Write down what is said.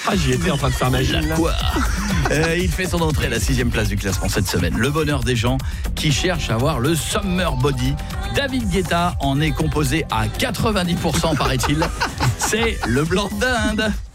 Ah, j'y étais en train de faire ma gym, là. Quoi Il fait son entrée à la 6e place du classement cette semaine. Le bonheur des gens qui cherchent à avoir le summer body. David Guetta en est composé à 90%, paraît-il. C'est le blanc d'Inde.